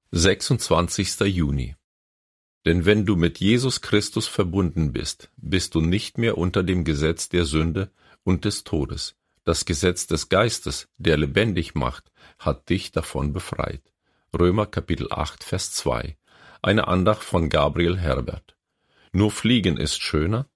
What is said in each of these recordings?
26. Juni. Denn wenn du mit Jesus Christus verbunden bist, bist du nicht mehr unter dem Gesetz der Sünde und des Todes. Das Gesetz des Geistes, der lebendig macht, hat dich davon befreit. Römer Kapitel 8, Vers 2. Eine Andacht von Gabriel Herbert. Nur Fliegen ist schöner?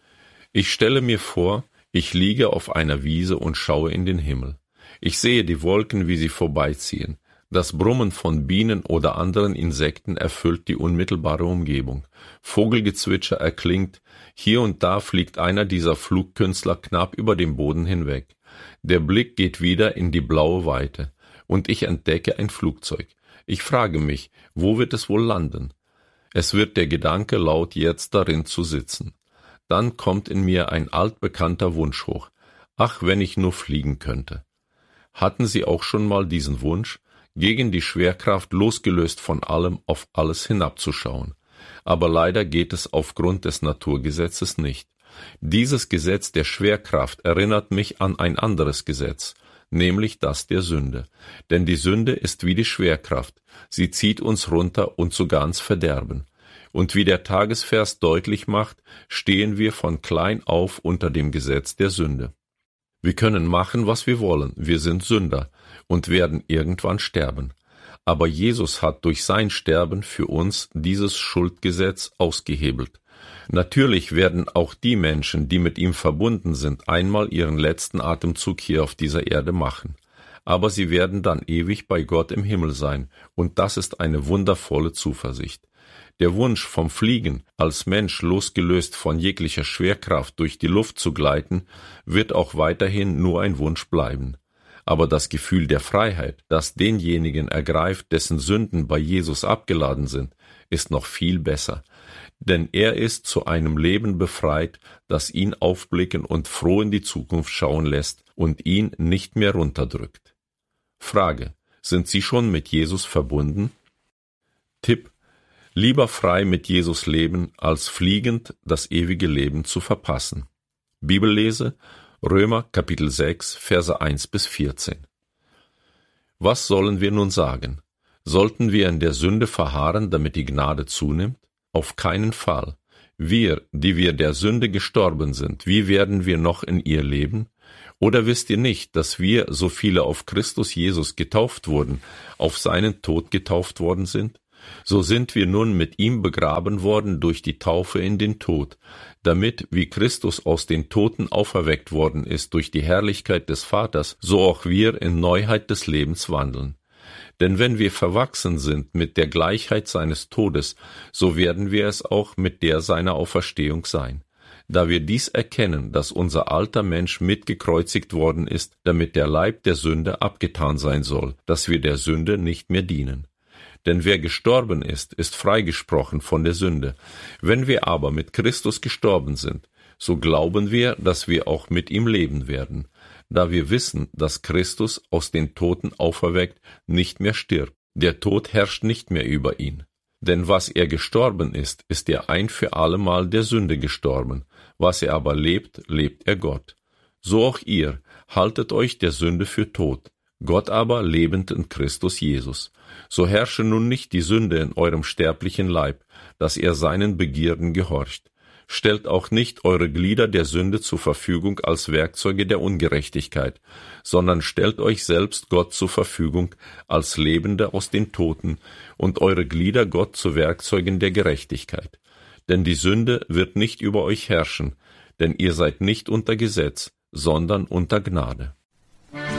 Ich stelle mir vor, ich liege auf einer Wiese und schaue in den Himmel. Ich sehe die Wolken, wie sie vorbeiziehen. Das Brummen von Bienen oder anderen Insekten erfüllt die unmittelbare Umgebung. Vogelgezwitscher erklingt, hier und da fliegt einer dieser Flugkünstler knapp über den Boden hinweg. Der Blick geht wieder in die blaue Weite, und ich entdecke ein Flugzeug. Ich frage mich, wo wird es wohl landen? Es wird der Gedanke laut, jetzt darin zu sitzen. Dann kommt in mir ein altbekannter Wunsch hoch. Ach, wenn ich nur fliegen könnte. Hatten Sie auch schon mal diesen Wunsch, gegen die Schwerkraft losgelöst von allem auf alles hinabzuschauen? Aber leider geht es aufgrund des Naturgesetzes nicht. Dieses Gesetz der Schwerkraft erinnert mich an ein anderes Gesetz, nämlich das der Sünde. Denn die Sünde ist wie die Schwerkraft, sie zieht uns runter und sogar ins Verderben. Und wie der Tagesvers deutlich macht, stehen wir von klein auf unter dem Gesetz der Sünde. Wir können machen, was wir wollen, wir sind Sünder und werden irgendwann sterben. Aber Jesus hat durch sein Sterben für uns dieses Schuldgesetz ausgehebelt. Natürlich werden auch die Menschen, die mit ihm verbunden sind, einmal ihren letzten Atemzug hier auf dieser Erde machen. Aber sie werden dann ewig bei Gott im Himmel sein, und das ist eine wundervolle Zuversicht. Der Wunsch vom Fliegen, als Mensch losgelöst von jeglicher Schwerkraft durch die Luft zu gleiten, wird auch weiterhin nur ein Wunsch bleiben. Aber das Gefühl der Freiheit, das denjenigen ergreift, dessen Sünden bei Jesus abgeladen sind, ist noch viel besser. Denn er ist zu einem Leben befreit, das ihn aufblicken und froh in die Zukunft schauen lässt und ihn nicht mehr runterdrückt. Frage: Sind Sie schon mit Jesus verbunden? Tipp: Lieber frei mit Jesus leben, als fliegend das ewige Leben zu verpassen. Bibellese: Römer Kapitel 6, Verse 1 bis 14. Was sollen wir nun sagen? Sollten wir in der Sünde verharren, damit die Gnade zunimmt? Auf keinen Fall. Wir, die wir der Sünde gestorben sind, wie werden wir noch in ihr leben? Oder wisst ihr nicht, dass wir, so viele auf Christus Jesus getauft wurden, auf seinen Tod getauft worden sind? So sind wir nun mit ihm begraben worden durch die Taufe in den Tod, damit, wie Christus aus den Toten auferweckt worden ist durch die Herrlichkeit des Vaters, so auch wir in Neuheit des Lebens wandeln. Denn wenn wir verwachsen sind mit der Gleichheit seines Todes, so werden wir es auch mit der seiner Auferstehung sein. Da wir dies erkennen, dass unser alter Mensch mitgekreuzigt worden ist, damit der Leib der Sünde abgetan sein soll, dass wir der Sünde nicht mehr dienen. Denn wer gestorben ist, ist freigesprochen von der Sünde. Wenn wir aber mit Christus gestorben sind, so glauben wir, dass wir auch mit ihm leben werden, da wir wissen, dass Christus aus den Toten auferweckt nicht mehr stirbt. Der Tod herrscht nicht mehr über ihn. Denn was er gestorben ist, ist er ein für allemal der Sünde gestorben. Was er aber lebt, lebt er Gott. So auch ihr, haltet euch der Sünde für tot, Gott aber lebend in Christus Jesus. So herrsche nun nicht die Sünde in eurem sterblichen Leib, dass ihr seinen Begierden gehorcht. Stellt auch nicht eure Glieder der Sünde zur Verfügung als Werkzeuge der Ungerechtigkeit, sondern stellt euch selbst Gott zur Verfügung als Lebende aus den Toten und eure Glieder Gott zu Werkzeugen der Gerechtigkeit. Denn die Sünde wird nicht über euch herrschen, denn ihr seid nicht unter Gesetz, sondern unter Gnade.